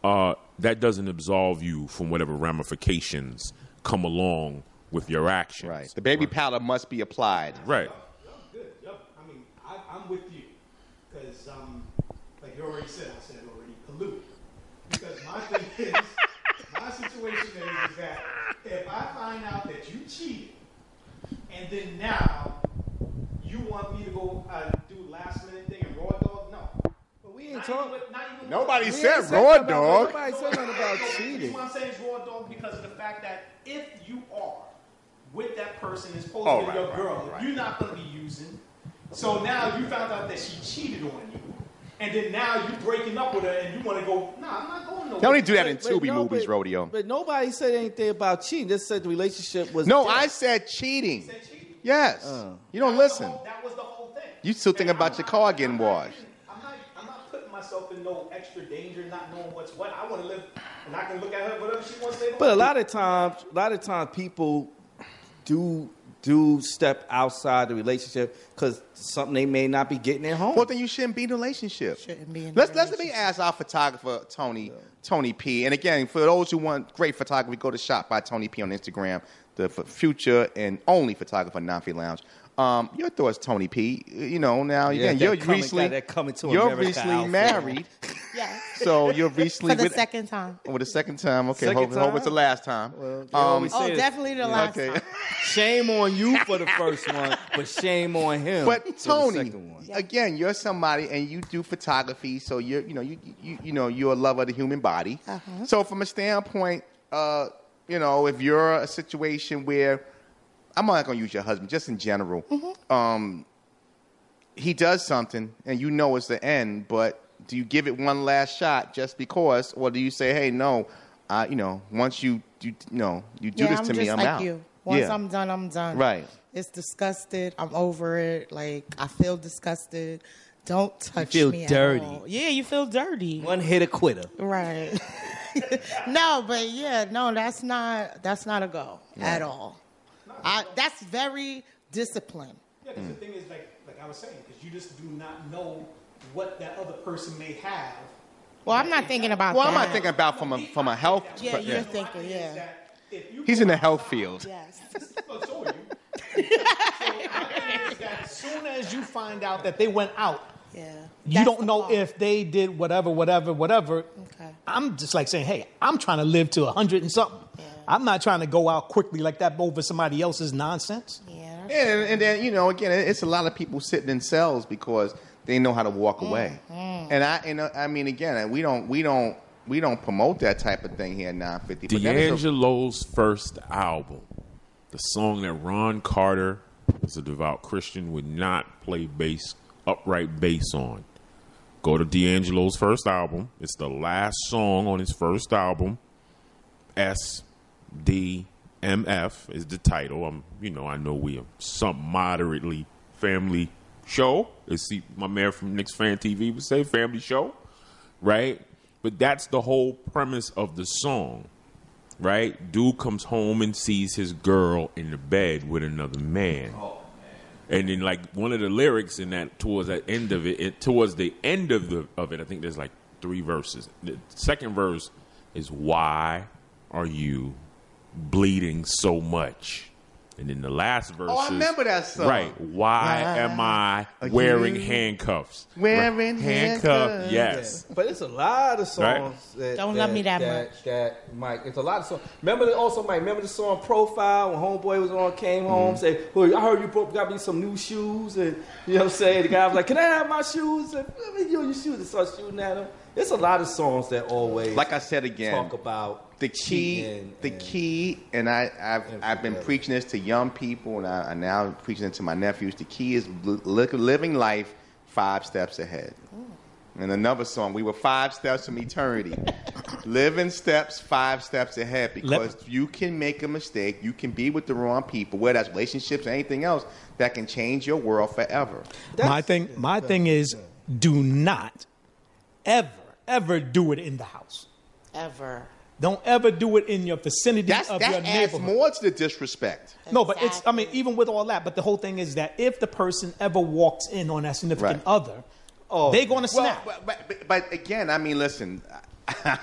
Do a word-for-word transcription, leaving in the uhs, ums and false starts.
uh, that doesn't absolve you from whatever ramifications come along with your actions. Right. The baby powder must be applied. Right. Yep, good. Yep. I mean, I, I'm with you because, um, like you already said, I said already, pollute. Because my thing is, my situation is, is that if I find out that you cheated, and then now you want me to go uh, do last minute thing and raw dog, no. But we ain't talking. Nobody We said ain't raw about- dog. Nobody said nothing about The cheating. reason why I'm saying it's raw dog because of the fact that if you are with that person is supposed Oh, to be right, your right, girl, right, right. you're not going to be using. So now you found out that she cheated on you. And then now you're breaking up with her and you want to go, nah, I'm not going nowhere. They only do that in But- but Tubi no, movies, but- Rodeo. But nobody said anything about cheating. Just said the relationship was. No, dead. I said cheating. Said cheating. Yes. Uh. You don't That was the listen. whole- That was the whole thing. You still thinking And about I'm your not- car I'm getting not washed. even- I'm not, I'm not putting myself in no extra danger, not knowing what's what. I want to live, and I can look at her whatever she wants to say. But a lot of times, a lot of times, people do do step outside the relationship because something they may not be getting at home. Well, then you shouldn't be in a relationship. Shouldn't be in a let's let's let me relationship. ask our photographer Tony Tony P. And again, for those who want great photography, go to Shop by Tony P on Instagram. The f- future and only photographer, Nafi Lounge. Um, your thoughts, Tony P. You know, now Yeah, again, that you're coming- recently that coming to you're America recently outfit. married, Yes. so you're recently For the with second time. for the second time. Okay, Second hope, hope it's the time? last time. Well, they um, always Oh, say that- definitely the last okay. time. Shame on you for the first one, but shame on him. But for the Tony, second one. again, you're somebody, and you do photography, so you're, you know, you, you, you know, you're a lover of the human body. Uh-huh. So, from a standpoint, uh, you know, if you're a situation where I'm not going to use your husband, just in general, Mm-hmm. um, he does something, and you know it's the end, but do you give it one last shot just because, or do you say, hey, no, uh, you know, once you, you, you know, you do yeah, this I'm to just me, I'm like out. you. Once yeah. I'm done, I'm done. Right. It's disgusted. I'm over it. Like, I feel disgusted. Don't touch feel me dirty. at all. Yeah, you feel dirty. One hitter quitter. Right. No, but yeah, no, that's not that's not a go at all. I, that's very disciplined. Yeah, because the thing is, like, like I was saying, because you just do not know what that other person may have. Well, I'm not thinking about Well, that. I'm not thinking about from a from a health. Yeah, but- you're thinking, yeah. That if you He's in the health field. Yes. Well, so are you. So my thing is that as soon as you find out that they went out, Yeah. you That's don't the know part. if they did whatever, whatever, whatever. Okay. I'm just like saying, hey, I'm trying to live to a hundred and something. Yeah. I'm not trying to go out quickly like that over somebody else's nonsense. Yeah. And, and then, you know, again, it's a lot of people sitting in cells because they know how to walk away. And I, and uh, I mean, again, we don't, we don't, we don't promote that type of thing here at nine fifty. But that is a- D'Angelo's first album, the song that Ron Carter, as a devout Christian, would not play bass, upright bass on. Go to D'Angelo's first album. It's the last song on his first album. S D M F is the title. I'm, you know, I know we are some moderately family show. Let's see, my man from Knicks Fan T V would say family show, right? But that's the whole premise of the song, right? Dude comes home and sees his girl in the bed with another man. Oh, man. And then, like, one of the lyrics in that, towards that end of it, it towards the end of the of it, I think there's like three verses. The second verse is, why are you bleeding so much? And then the last verse Oh, I is, remember that song. right, why am I Are wearing you handcuffs? wearing Right. handcuffs? Yes. But it's a lot of songs that Don't love me that that, much. That Mike, it's a lot of songs. Remember the, also, Mike. Remember the song "Profile" when Homeboy was on, came home, said, "Well, I heard you broke, got me some new shoes," and you know what I'm saying. The guy was like, "Can I have my shoes?" And let me give you your shoes, and start shooting at him. There's a lot of songs that always, Like I said again, talk about the key, cheating the and- key, and I, I've, I've been infidelity. preaching this to young people, and I, I'm now preaching it to my nephews. The key is li- li- living life five steps ahead. And another song, we were five steps from eternity. Living steps, five steps ahead, because you can make a mistake. You can be with the wrong people, whether that's relationships or anything else, that can change your world forever. my thing, my thing is, do not ever, ever do it in the house. Ever. Don't ever do it in your vicinity That's, of that your adds neighborhood. more to the disrespect. No, but it's, I mean, Exactly. even with all that, but the whole thing is that if the person ever walks in on that significant Right. other, Oh. they're going to Well, snap. but, but, but again, I mean, listen,